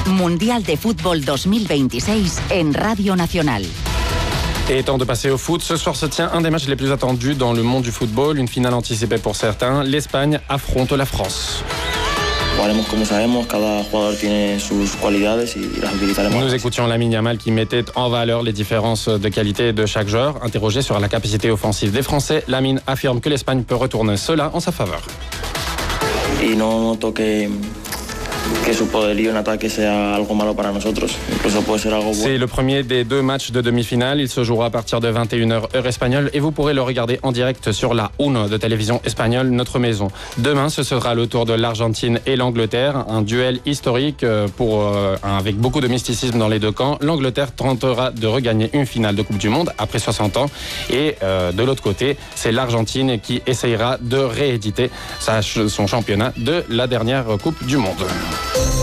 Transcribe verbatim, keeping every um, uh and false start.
Mundial de Fútbol dos mil veintiséis en Radio Nacional. Et temps de passer au foot. Ce soir se tient un des matchs les plus attendus dans le monde du football. Une finale anticipée pour certains. L'Espagne affronte la France. Nous écoutions Lamine Yamal qui mettait en valeur les différences de qualité de chaque joueur. Interrogé sur la capacité offensive des Français, Lamine affirme que l'Espagne peut retourner cela en sa faveur. Y no noto que, que su poderío en ataque sea algo malo para nosotros. Incluso puede ser algo bueno. C'est le premier des deux matchs de demi-finale. Il se jouera à partir de vingt et une heures heure espagnole et vous pourrez le regarder en direct sur la Uno de télévision espagnole, notre maison. Demain, ce sera le tour de l'Argentine et l'Angleterre. Un duel historique pour, euh, avec beaucoup de mysticisme dans les deux camps. L'Angleterre tentera de regagner une finale de Coupe du Monde après soixante ans. Et euh, de l'autre côté, c'est l'Argentine qui essayera de rééditer sa, son championnat de la dernière Coupe du Monde.